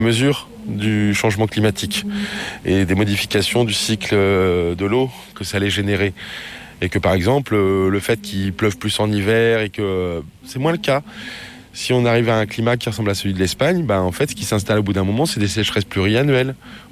Mesure du changement climatique et des modifications du cycle de l'eau que ça allait générer. Et que par exemple, le fait qu'il pleuve plus en hiver et que c'est moins le cas. Si on arrive à un climat qui ressemble à celui de l'Espagne, en fait, ce qui s'installe au bout d'un moment, c'est des sécheresses pluriannuelles